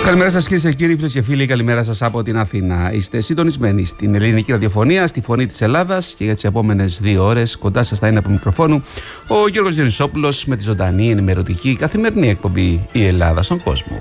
Καλημέρα σας κυρίες και κύριοι, φίλες και φίλοι, καλημέρα σας από την Αθήνα. Είστε συντονισμένοι στην ελληνική ραδιοφωνία, στη Φωνή της Ελλάδας, και για τις επόμενες 2 ώρες κοντά σας θα είναι από μικροφόνου ο Γιώργος Διονυσόπουλος με τη ζωντανή, ενημερωτική, καθημερινή εκπομπή «Η Ελλάδα στον κόσμο».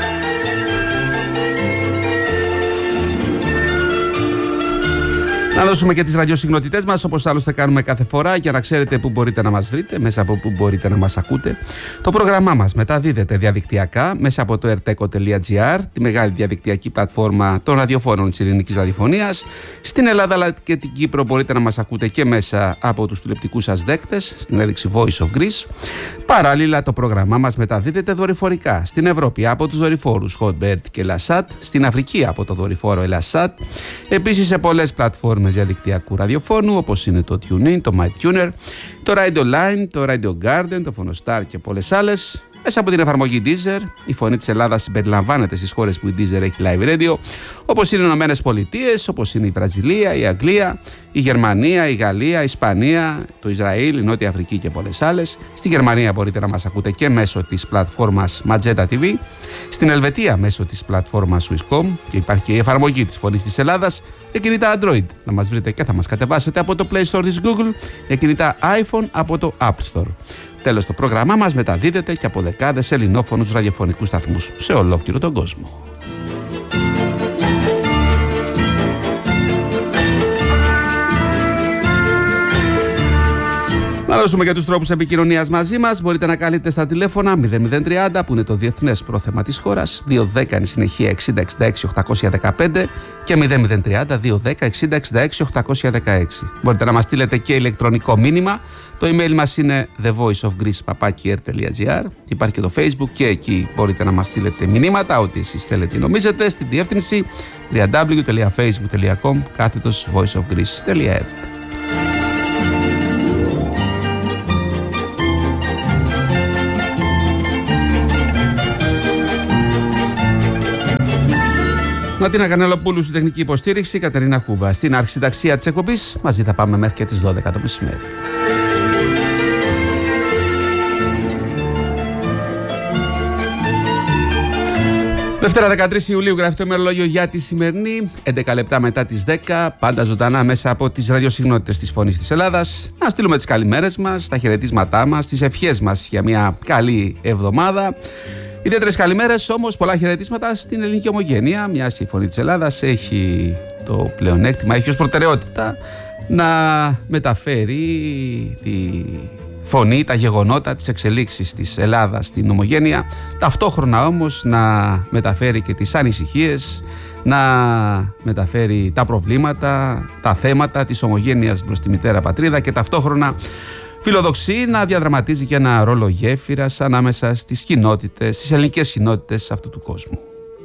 Να δώσουμε και τις ραδιοσυχνότητές μας, όπως άλλωστε κάνουμε κάθε φορά, για να ξέρετε πού μπορείτε να μας βρείτε, μέσα από πού μπορείτε να μας ακούτε. Το πρόγραμμά μας μεταδίδεται διαδικτυακά μέσα από το erteco.gr, τη μεγάλη διαδικτυακή πλατφόρμα των ραδιοφώνων της ελληνικής ραδιοφωνίας. Στην Ελλάδα αλλά και την Κύπρο μπορείτε να μας ακούτε και μέσα από τους τηλεοπτικούς σας δέκτες, στην έδειξη Voice of Greece. Παράλληλα, το πρόγραμμά μας μεταδίδεται δορυφορικά στην Ευρώπη από τους δορυφόρους Hotbird και Lasat, στην Αφρική από το δορυφόρο Elasat, επίσης σε πολλές πλατφόρμες διαδικτυακού ραδιοφώνου όπως είναι το TuneIn, το MyTuner, το Radio Line, το Radio Garden, το Phonostar και πολλές άλλες. Μέσα από την εφαρμογή Deezer, η Φωνή της Ελλάδας συμπεριλαμβάνεται στις χώρες που η Deezer έχει live radio, όπως είναι οι Ηνωμένες Πολιτείες, όπως είναι η Βραζιλία, η Αγγλία, η Γερμανία, η Γαλλία, η Ισπανία, το Ισραήλ, η Νότια Αφρική και πολλές άλλες. Στη Γερμανία μπορείτε να μας ακούτε και μέσω της πλατφόρμας Magenta TV, στην Ελβετία μέσω της πλατφόρμας Swisscom, και υπάρχει και η εφαρμογή της Φωνής της Ελλάδας για κινητά Android. Να μας βρείτε και θα μας κατεβάσετε από το Play Store της Google, για κινητά iPhone από το App Store. Τέλος, το πρόγραμμά μας μεταδίδεται και από δεκάδες ελληνόφωνους ραδιοφωνικούς σταθμούς σε ολόκληρο τον κόσμο. Να δώσουμε και τους τρόπους επικοινωνίας μαζί μας. Μπορείτε να καλείτε στα τηλέφωνα 0030 που είναι το διεθνές πρόθεμα της χώρας, 210 συνεχεία 6066 815 και 0030 210 6066 816. Μπορείτε να μας στείλετε και ηλεκτρονικό μήνυμα. Το email μας είναι thevoiceofgreece@air.gr. Υπάρχει και το Facebook, και εκεί μπορείτε να μας στείλετε μηνύματα, ό,τι εσείς θέλετε νομίζετε, στη διεύθυνση www.facebook.com/voiceofgreece.air. Ματίνα Κανελοπούλου στη τεχνική υποστήριξη, Κατερίνα Χούμπα στην αρχισυνταξία της εκπομπής. Μαζί θα πάμε μέχρι και τις 12 το μεσημέρι. Δευτέρα 13 Ιουλίου γράφει το ημερολόγιο για τη σημερινή, 11 λεπτά μετά τις 10, πάντα ζωντανά μέσα από τις ραδιοσυχνότητες της Φωνής της Ελλάδας. Να στείλουμε τις καλημέρες μας, τα χαιρετίσματά μας, τις ευχές μας για μια καλή εβδομάδα. Ιδιαίτερες καλημέρες όμως, πολλά χαιρετίσματα στην ελληνική ομογένεια, μιας και η Φωνή της Ελλάδας έχει το πλεονέκτημα, έχει ως προτεραιότητα να μεταφέρει τη φωνή, τα γεγονότα, τις εξελίξεις της Ελλάδας στην ομογένεια, ταυτόχρονα όμως να μεταφέρει και τις ανησυχίες, να μεταφέρει τα προβλήματα, τα θέματα της ομογένειας προς τη μητέρα πατρίδα, και ταυτόχρονα φιλοδοξεί να διαδραματίζει και ένα ρόλο γέφυρας ανάμεσα στις κοινότητες, στις ελληνικές κοινότητες αυτού του κόσμου.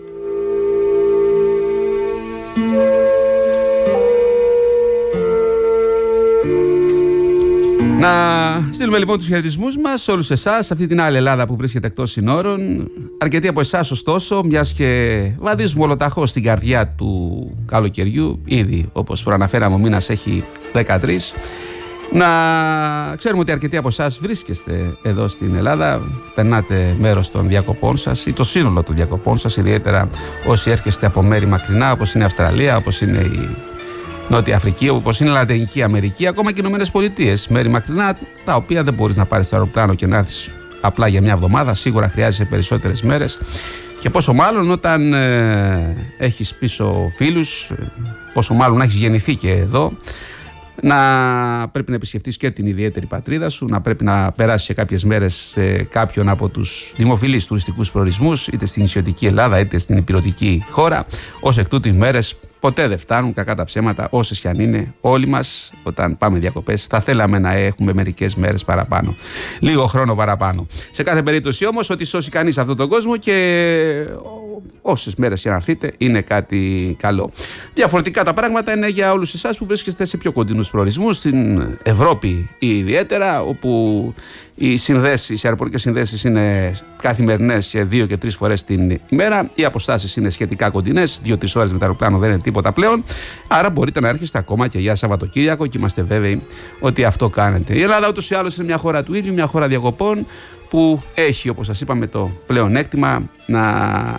Να στείλουμε λοιπόν τους χαιρετισμούς μας σε όλους εσάς, σε αυτή την άλλη Ελλάδα που βρίσκεται εκτός συνόρων. Αρκετοί από εσάς ωστόσο, μιας και βαδίζουμε ολοταχώς στην καρδιά του καλοκαιριού, ήδη όπως προαναφέραμε ο μήνας έχει 13, να ξέρουμε ότι αρκετοί από εσάς βρίσκεστε εδώ στην Ελλάδα, περνάτε μέρος των διακοπών σας ή το σύνολο των διακοπών σας, ιδιαίτερα όσοι έρχεστε από μέρη μακρινά όπως είναι η Αυστραλία, όπως είναι η Νότια Αφρική, όπως είναι η Λατινική Αμερική, ακόμα και οι Ηνωμένες Πολιτείες. Μέρη μακρινά, τα οποία δεν μπορείς να πάρεις το αεροπλάνο και να έρθεις απλά για μια εβδομάδα, σίγουρα χρειάζεσαι περισσότερες μέρες. Και πόσο μάλλον όταν έχεις πίσω φίλους, πόσο μάλλον να έχεις γεννηθεί και εδώ, να πρέπει να επισκεφτείς και την ιδιαίτερη πατρίδα σου, να πρέπει να περάσεις και κάποιες μέρες σε κάποιον από τους δημοφιλείς τουριστικούς προορισμούς, είτε στην νησιωτική Ελλάδα είτε στην ηπειρωτική χώρα. Ως εκ τούτου οι μέρες ποτέ δεν φτάνουν, κακά τα ψέματα, όσες κι αν είναι. Όλοι μας όταν πάμε διακοπές θα θέλαμε να έχουμε μερικές μέρες παραπάνω, λίγο χρόνο παραπάνω. Σε κάθε περίπτωση όμως, ότι σώσει κανείς αυτόν τον κόσμο, και όσες μέρες και να έρθετε είναι κάτι καλό. Διαφορετικά τα πράγματα είναι για όλους εσάς που βρίσκεστε σε πιο κοντινούς προορισμούς, στην Ευρώπη ιδιαίτερα, όπου οι αεροπορικές συνδέσεις είναι καθημερινές και 2 και 3 φορές την ημέρα. Οι αποστάσεις είναι σχετικά κοντινές, 2-3 ώρες με το αεροπλάνο δεν είναι τίποτα πλέον. Άρα μπορείτε να έρχεστε ακόμα και για Σαββατοκύριακο, και είμαστε βέβαιοι ότι αυτό κάνετε. Η Ελλάδα ούτως ή άλλως είναι μια χώρα του ήλιου, μια χώρα διακοπών, που έχει, όπως σας είπαμε, το πλεονέκτημα να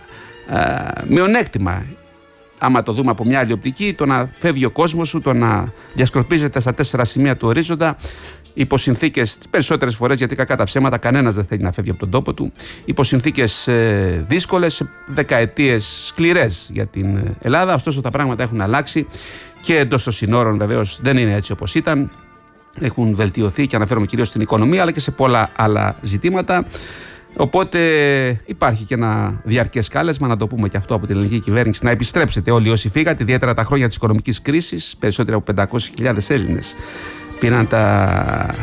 μειονέκτημα, άμα το δούμε από μια άλλη οπτική, το να φεύγει ο κόσμος σου, το να διασκορπίζεται στα 4 σημεία του ορίζοντα, υπό συνθήκες, τις περισσότερες φορές, γιατί κακά τα ψέματα, κανένας δεν θέλει να φεύγει από τον τόπο του, υπό συνθήκες δύσκολες, δεκαετίες σκληρές για την Ελλάδα. Ωστόσο τα πράγματα έχουν αλλάξει και εντός των συνόρων βεβαίως δεν είναι έτσι όπως ήταν. Έχουν βελτιωθεί και αναφέρομαι κυρίως στην οικονομία, αλλά και σε πολλά άλλα ζητήματα. Οπότε υπάρχει και ένα διαρκές κάλεσμα, να το πούμε και αυτό από την ελληνική κυβέρνηση, να επιστρέψετε όλοι όσοι φύγατε, ιδιαίτερα τα χρόνια της οικονομικής κρίσης. Περισσότεροι από 500.000 Έλληνες πήραν τα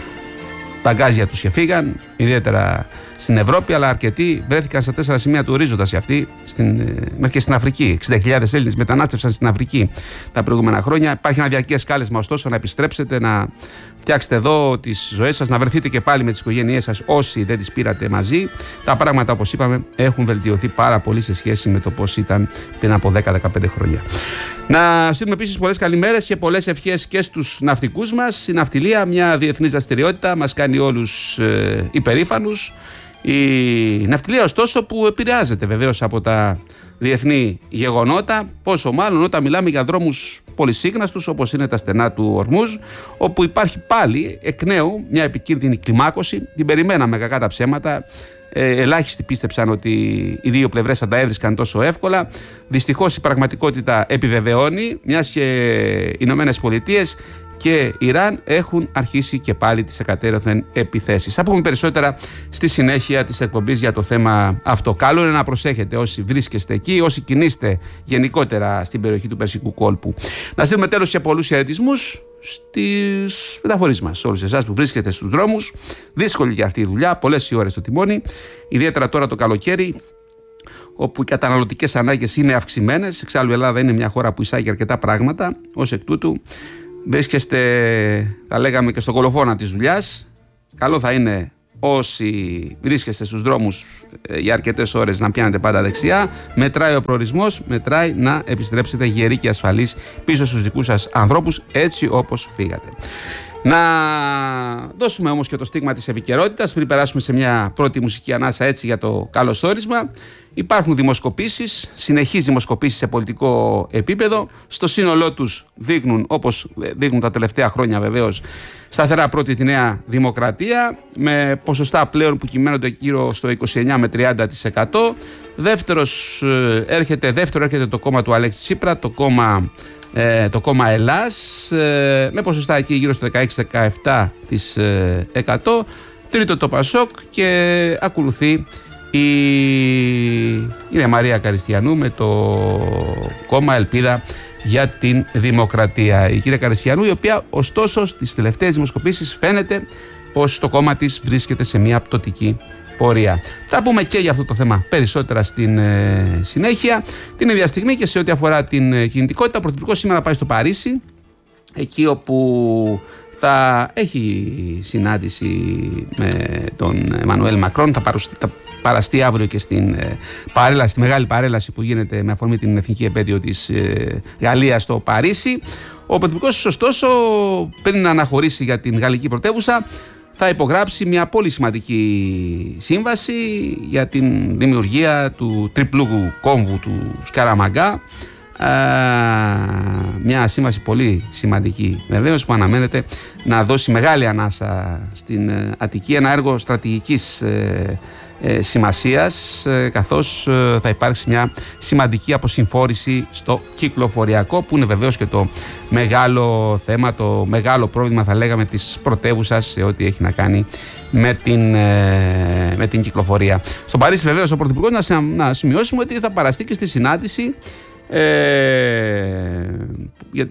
μπαγκάζια τους και φύγαν, ιδιαίτερα στην Ευρώπη, αλλά αρκετοί βρέθηκαν στα 4 σημεία του ορίζοντα σε αυτή, μέχρι και στην Αφρική. 60.000 Έλληνες μετανάστευσαν στην Αφρική τα προηγούμενα χρόνια. Υπάρχει ένα διαρκές κάλεσμα, ωστόσο, να επιστρέψετε, να φτιάξετε εδώ τις ζωές σας, να βρεθείτε και πάλι με τις οικογένειές σας όσοι δεν τις πήρατε μαζί. Τα πράγματα, όπως είπαμε, έχουν βελτιωθεί πάρα πολύ σε σχέση με το πώς ήταν πριν από 10-15 χρόνια. Να στείλουμε επίσης πολλές καλημέρες και πολλές ευχές και στους ναυτικούς μας. Η ναυτιλία, μια διεθνής δραστηριότητα, μας κάνει όλους υπερήφανους. Η ναυτιλία, ωστόσο, που επηρεάζεται βεβαίως από τα διεθνή γεγονότα, πόσο μάλλον όταν μιλάμε για δρόμους πολυσύγναστους όπως είναι τα στενά του Ορμούζ, όπου υπάρχει πάλι εκ νέου μια επικίνδυνη κλιμάκωση. Την περιμέναμε κακά τα ψέματα. Ελάχιστοι πίστεψαν ότι οι δύο πλευρές θα τα έβρισκαν τόσο εύκολα. Δυστυχώς η πραγματικότητα επιβεβαιώνει, μιας και οι Ηνωμένες Πολιτείες και Ιράν έχουν αρχίσει και πάλι τις εκατέρωθεν επιθέσεις. Θα πούμε περισσότερα στη συνέχεια της εκπομπής για το θέμα αυτό. Καλό είναι να προσέχετε όσοι βρίσκεστε εκεί, όσοι κινείστε γενικότερα στην περιοχή του Περσικού κόλπου. Να στείλουμε τέλος και πολλούς χαιρετισμούς στις μεταφορείς μας, όλους εσάς που βρίσκετε στους δρόμους. Δύσκολη και αυτή η δουλειά, πολλές οι ώρες στο τιμόνι, ιδιαίτερα τώρα το καλοκαίρι, όπου οι καταναλωτικές ανάγκες είναι αυξημένες. Εξάλλου η Ελλάδα είναι μια χώρα που εισάγει αρκετά πράγματα. Ως εκ τούτου βρίσκεστε, τα λέγαμε και στο κολοφόνα της δουλειάς. Καλό θα είναι όσοι βρίσκεστε στους δρόμους για αρκετές ώρες να πιάνετε πάντα δεξιά. Μετράει ο προορισμός, μετράει να επιστρέψετε γεροί και ασφαλείς πίσω στους δικούς σας ανθρώπους, έτσι όπως φύγατε. Να δώσουμε όμως και το στίγμα της επικαιρότητας πριν περάσουμε σε μια πρώτη μουσική ανάσα έτσι για το καλωσόρισμα. Υπάρχουν δημοσκοπήσεις, συνεχείς δημοσκοπήσεις σε πολιτικό επίπεδο. Στο σύνολό τους δείχνουν, όπως δείχνουν τα τελευταία χρόνια βεβαίως, σταθερά πρώτη τη Νέα Δημοκρατία, με ποσοστά πλέον που κυμαίνονται γύρω στο 29 με 30%. Δεύτερο έρχεται το κόμμα του Αλέξη Τσίπρα, το κόμμα Ελλάς, με ποσοστά εκεί γύρω στο 16-17%. Τρίτο το Πασόκ και ακολουθεί η Μαρία Καριστιανού με το κόμμα Ελπίδα για την Δημοκρατία. Η κυρία Καριστιανού, η οποία ωστόσο στις τελευταίες δημοσκοπήσεις φαίνεται πως το κόμμα της βρίσκεται σε μια πτωτική πορεία. Θα πούμε και για αυτό το θέμα περισσότερα στην συνέχεια. Την ίδια στιγμή και σε ό,τι αφορά την κινητικότητα, ο Πρωθυπουργός σήμερα πάει στο Παρίσι, εκεί όπου θα έχει συνάντηση με τον Εμμανουέλ Μακρόν. Θα παραστεί αύριο και στην παρέλαση, στη μεγάλη παρέλαση που γίνεται με αφορμή την εθνική επέτειο της Γαλλίας στο Παρίσι. Ο Πρωθυπουργός, ωστόσο, πριν να αναχωρήσει για την γαλλική πρωτεύουσα, θα υπογράψει μια πολύ σημαντική σύμβαση για την δημιουργία του τριπλού κόμβου του Σκαραμαγκά. Μια σύμβαση πολύ σημαντική βεβαίως, που αναμένεται να δώσει μεγάλη ανάσα στην Αττική, ένα έργο στρατηγικής σημασίας, καθώς θα υπάρξει μια σημαντική αποσυμφόρηση στο κυκλοφοριακό, που είναι βεβαίως και το μεγάλο θέμα, το μεγάλο πρόβλημα, θα λέγαμε, της πρωτεύουσας σε ό,τι έχει να κάνει με την κυκλοφορία. Στο Παρίσι βεβαίως ο Πρωθυπουργός, να σημειώσουμε ότι θα παραστεί και στη συνάντηση για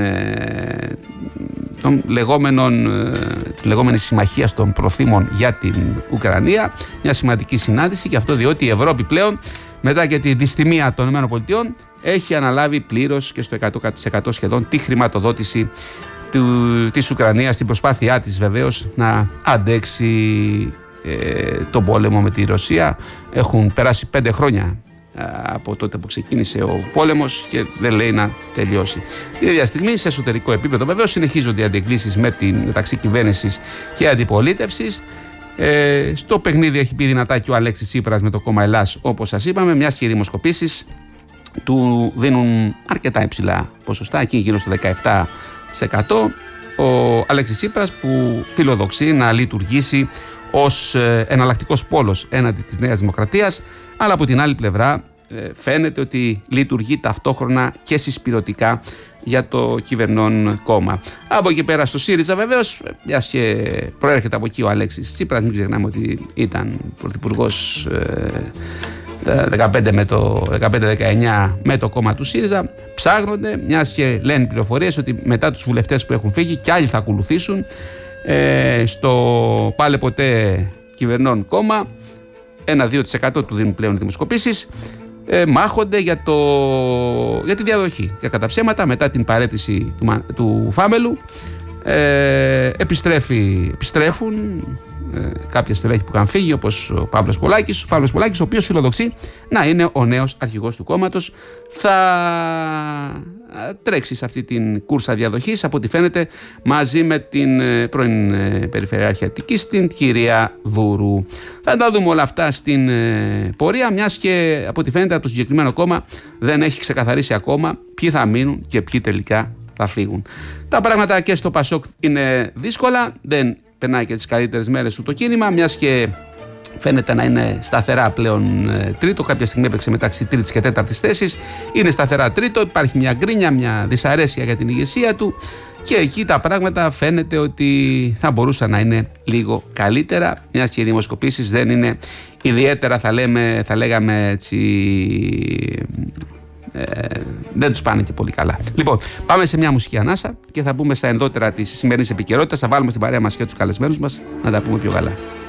της λεγόμενης συμμαχίας των προθήμων για την Ουκρανία. Μια σημαντική συνάντηση, και αυτό διότι η Ευρώπη πλέον, μετά και τη δυσθυμία των ΗΠΑ, έχει αναλάβει πλήρως και στο 100% σχεδόν τη χρηματοδότηση της Ουκρανίας, στην προσπάθειά της βεβαίως να αντέξει τον πόλεμο με τη Ρωσία. Έχουν περάσει 5 χρόνια από τότε που ξεκίνησε ο πόλεμος και δεν λέει να τελειώσει. Την ίδια στιγμή, σε εσωτερικό επίπεδο βεβαίως, συνεχίζονται οι αντεκκλήσεις μεταξύ κυβέρνησης και αντιπολίτευσης, Στο παιχνίδι έχει πει δυνατά και ο Αλέξης Τσίπρας με το κόμμα Ελλάς, όπως σας είπαμε, μιας και οι δημοσκοπήσεις του δίνουν αρκετά υψηλά ποσοστά, εκεί γύρω στο 17%. Ο Αλέξης Τσίπρας που φιλοδοξεί να λειτουργήσει ως εναλλακτικός πόλος έναντι της Νέας Δημοκρατίας, αλλά από την άλλη πλευρά φαίνεται ότι λειτουργεί ταυτόχρονα και συσπηρωτικά για το κυβερνών κόμμα. Από εκεί πέρα στο ΣΥΡΙΖΑ, βεβαίως, μιας και προέρχεται από εκεί ο Αλέξης Τσίπρας, μην ξεχνάμε ότι ήταν πρωθυπουργός 15-19 με το κόμμα του ΣΥΡΙΖΑ, ψάχνονται, μιας και λένε πληροφορίες ότι μετά τους βουλευτές που έχουν φύγει και άλλοι θα ακολουθήσουν στο πάλι ποτέ κυβερνών κόμμα, 1-2% του δίνουν πλέον δημοσκοπήσεις, μάχονται για τη διαδοχή. Και κατά ψέματα, μετά την παραίτηση του Φάμελου, επιστρέφουν κάποια στελέχη που είχαν φύγει, όπως ο Παύλος Πολάκης. Ο Παύλος Πολάκης, ο οποίος φιλοδοξεί να είναι ο νέος αρχηγός του κόμματος, θα τρέξει σε αυτή την κούρσα διαδοχής, από ό,τι φαίνεται, μαζί με την πρώην Περιφερειάρχη Αττικής, την κυρία Βούρου. Θα τα δούμε όλα αυτά στην πορεία, μιας και από ό,τι φαίνεται από το συγκεκριμένο κόμμα δεν έχει ξεκαθαρίσει ακόμα ποιοι θα μείνουν και ποιοι τελικά θα φύγουν. Τα πράγματα και στο Πασόκ είναι δύσκολα, δεν περνάει και τις καλύτερες μέρες του το κίνημα, μιας και φαίνεται να είναι σταθερά πλέον τρίτο. Κάποια στιγμή έπαιξε μεταξύ τρίτης και τέταρτης θέσης. Είναι σταθερά τρίτο. Υπάρχει μια γκρίνια, μια δυσαρέσκεια για την ηγεσία του. Και εκεί τα πράγματα φαίνεται ότι θα μπορούσαν να είναι λίγο καλύτερα, μιας και οι δημοσκοπήσεις δεν είναι ιδιαίτερα, θα λέγαμε έτσι, δεν τους πάνε και πολύ καλά. Λοιπόν, πάμε σε μια μουσική ανάσα και θα μπούμε στα ενδότερα της σημερινής επικαιρότητας. Θα βάλουμε στην παρέα μας και τους καλεσμένους μας να τα πούμε πιο καλά.